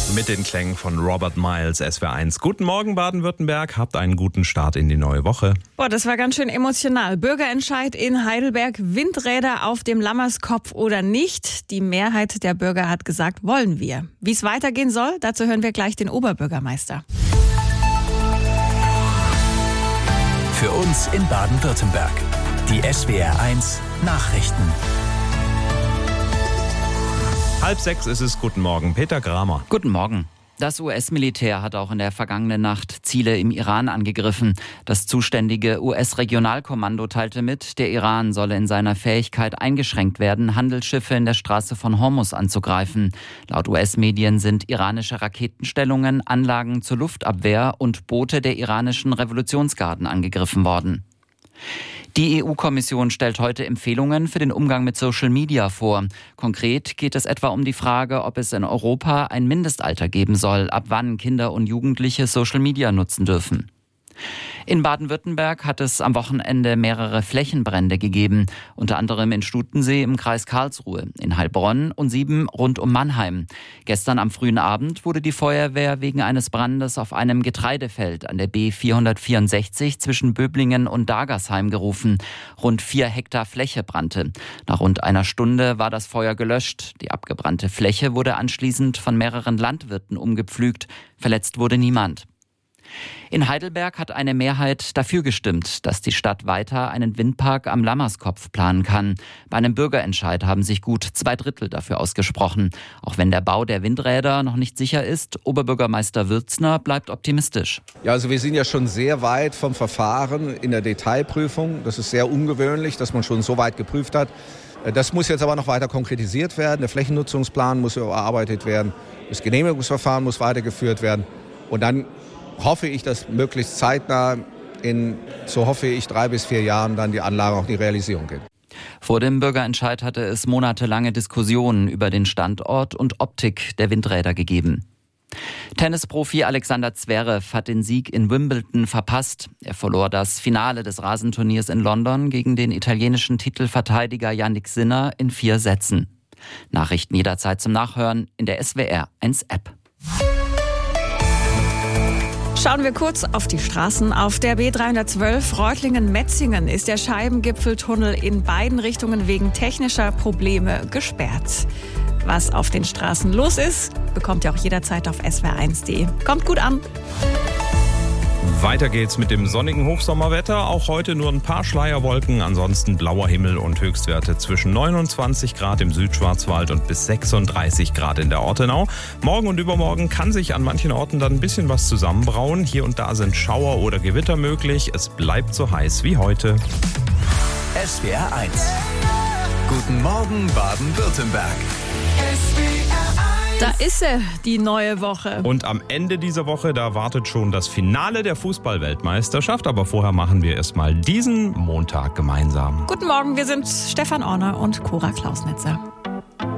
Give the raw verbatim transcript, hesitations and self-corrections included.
Mit den Klängen von Robert Miles, S W R eins. Guten Morgen Baden-Württemberg, habt einen guten Start in die neue Woche. Boah, das war ganz schön emotional. Bürgerentscheid in Heidelberg, Windräder auf dem Lammerskopf oder nicht. Die Mehrheit der Bürger hat gesagt, wollen wir. Wie es weitergehen soll, dazu hören wir gleich den Oberbürgermeister. Für uns in Baden-Württemberg. Die S W R eins Nachrichten. Halb sechs ist es. Guten Morgen, Peter Gramer. Guten Morgen. Das U S-Militär hat auch in der vergangenen Nacht Ziele im Iran angegriffen. Das zuständige U S-Regionalkommando teilte mit, der Iran solle in seiner Fähigkeit eingeschränkt werden, Handelsschiffe in der Straße von Hormuz anzugreifen. Laut U S-Medien sind iranische Raketenstellungen, Anlagen zur Luftabwehr und Boote der iranischen Revolutionsgarden angegriffen worden. Die E U-Kommission stellt heute Empfehlungen für den Umgang mit Social Media vor. Konkret geht es etwa um die Frage, ob es in Europa ein Mindestalter geben soll, ab wann Kinder und Jugendliche Social Media nutzen dürfen. In Baden-Württemberg hat es am Wochenende mehrere Flächenbrände gegeben, unter anderem in Stutensee im Kreis Karlsruhe, in Heilbronn und Sieben rund um Mannheim. Gestern am frühen Abend wurde die Feuerwehr wegen eines Brandes auf einem Getreidefeld an der B vierhundertvierundsechzig zwischen Böblingen und Dagersheim gerufen. Rund vier Hektar Fläche brannte. Nach rund einer Stunde war das Feuer gelöscht. Die abgebrannte Fläche wurde anschließend von mehreren Landwirten umgepflügt. Verletzt wurde niemand. In Heidelberg hat eine Mehrheit dafür gestimmt, dass die Stadt weiter einen Windpark am Lammerskopf planen kann. Bei einem Bürgerentscheid haben sich gut zwei Drittel dafür ausgesprochen. Auch wenn der Bau der Windräder noch nicht sicher ist, Oberbürgermeister Würzner bleibt optimistisch. Ja, also wir sind ja schon sehr weit vom Verfahren in der Detailprüfung. Das ist sehr ungewöhnlich, dass man schon so weit geprüft hat. Das muss jetzt aber noch weiter konkretisiert werden. Der Flächennutzungsplan muss erarbeitet werden. Das Genehmigungsverfahren muss weitergeführt werden. Und dann hoffe ich, dass möglichst zeitnah in, so hoffe ich, drei bis vier Jahren dann die Anlage auch in die Realisierung geht. Vor dem Bürgerentscheid hatte es monatelange Diskussionen über den Standort und Optik der Windräder gegeben. Tennisprofi Alexander Zverev hat den Sieg in Wimbledon verpasst. Er verlor das Finale des Rasenturniers in London gegen den italienischen Titelverteidiger Jannik Sinner in vier Sätzen. Nachrichten jederzeit zum Nachhören in der S W R eins App. Schauen wir kurz auf die Straßen. Auf der B dreihundertzwölf Reutlingen-Metzingen ist der Scheibengipfeltunnel in beiden Richtungen wegen technischer Probleme gesperrt. Was auf den Straßen los ist, bekommt ihr auch jederzeit auf S W R eins punkt de. Kommt gut an! Weiter geht's mit dem sonnigen Hochsommerwetter. Auch heute nur ein paar Schleierwolken, ansonsten blauer Himmel und Höchstwerte zwischen neunundzwanzig Grad im Südschwarzwald und bis sechsunddreißig Grad in der Ortenau. Morgen und übermorgen kann sich an manchen Orten dann ein bisschen was zusammenbrauen. Hier und da sind Schauer oder Gewitter möglich. Es bleibt so heiß wie heute. S W R eins. Guten Morgen Baden-Württemberg. Da ist sie, die neue Woche. Und am Ende dieser Woche, da wartet schon das Finale der Fußball-Weltmeisterschaft. Aber vorher machen wir erstmal diesen Montag gemeinsam. Guten Morgen, wir sind Stefan Orner und Cora Klausnitzer.